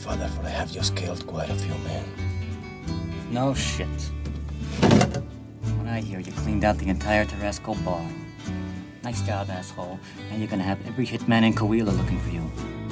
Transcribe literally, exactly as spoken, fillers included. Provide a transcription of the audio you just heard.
father, for I have just killed quite a few men. No shit. When I hear you cleaned out the entire Tarasco bar. Nice job, asshole. Now you're gonna have every hitman in Coahuila looking for you.